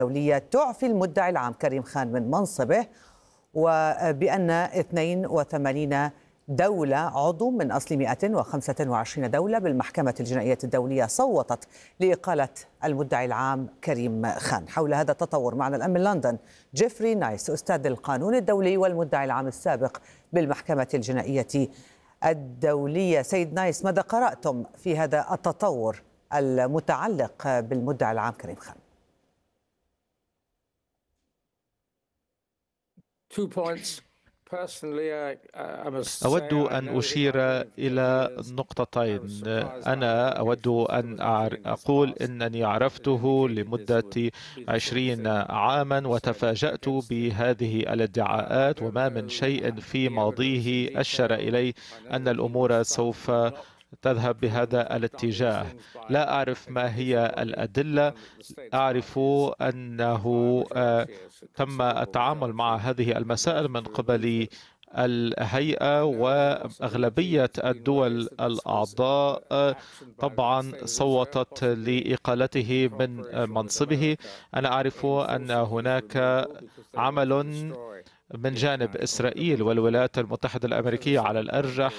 الدولية تعفي المدعي العام كريم خان من منصبه، وبأن 82 دولة عضو من أصل 125 دولة بالمحكمة الجنائية الدولية صوتت لإقالة المدعي العام كريم خان. حول هذا التطور معنا الآن من لندن جيفري نايس، أستاذ القانون الدولي والمدعي العام السابق بالمحكمة الجنائية الدولية. سيد نايس، ماذا قرأتم في هذا التطور المتعلق بالمدعي العام كريم خان؟ أود أن أشير إلى نقطتين. أنا أود أن أقول أنني عرفته لمدة 20 عاما وتفاجأت بهذه الادعاءات، وما من شيء في ماضيه أشار إلي أن الأمور سوف تذهب بهذا الاتجاه. لا أعرف ما هي الأدلة، أعرف أنه تم التعامل مع هذه المسائل من قبل الهيئة، وأغلبية الدول الأعضاء طبعا صوتت لإقالته من منصبه. أنا أعرف أن هناك عمل من جانب إسرائيل والولايات المتحدة الأمريكية على الأرجح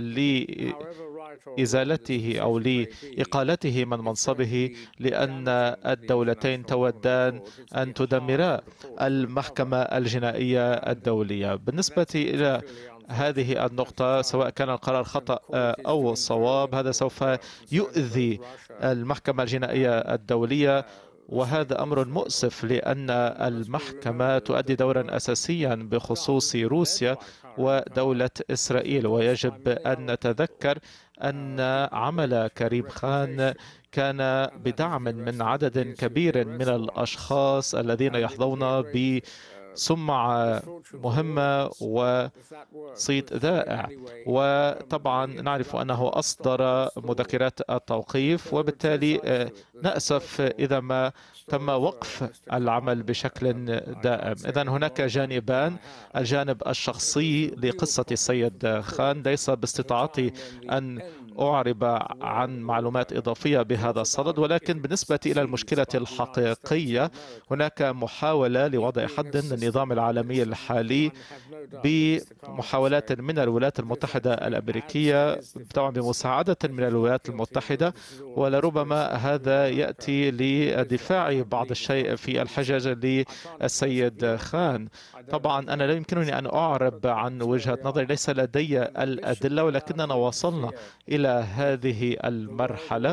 لإزالته أو لإقالته من منصبه، لأن الدولتين تودان أن تدمرا المحكمة الجنائية الدولية. بالنسبة إلى هذه النقطة، سواء كان القرار خطأ أو صواب، هذا سوف يؤذي المحكمة الجنائية الدولية، وهذا أمر مؤسف لأن المحكمة تؤدي دورا أساسيا بخصوص روسيا ودولة إسرائيل. ويجب أن نتذكر أن عمل كريم خان كان بدعم من عدد كبير من الأشخاص الذين يحظون بسمعة مهمة وصيت ذائع. وطبعا نعرف أنه أصدر مذكرات التوقيف، وبالتالي نأسف إذا ما تم وقف العمل بشكل دائم. إذن هناك جانبان: الجانب الشخصي لقصة السيد خان، ليس باستطاعتي أن أعرب عن معلومات إضافية بهذا الصدد، ولكن بالنسبة إلى المشكلة الحقيقية هناك محاولة لوضع حد للنظام العالمي الحالي بمحاولات من الولايات المتحدة الأمريكية، طبعا بمساعدة من الولايات المتحدة، ولربما هذا يأتي لدفاع بعض الشيء في الحجج للسيد خان. طبعا أنا لا يمكنني أن أعرب عن وجهة نظري، ليس لدي الأدلة، ولكننا وصلنا إلى هذه المرحلة،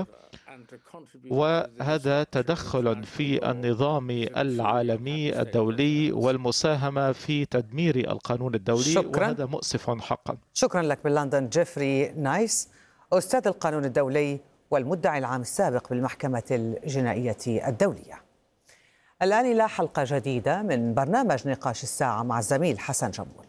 وهذا تدخل في النظام العالمي الدولي والمساهمة في تدمير القانون الدولي، وهذا مؤسف حقا. شكرا لك من لندن جيفري نايس، أستاذ القانون الدولي والمدعي العام السابق بالمحكمة الجنائية الدولية. الآن إلى حلقة جديدة من برنامج نقاش الساعة مع الزميل حسن جمول.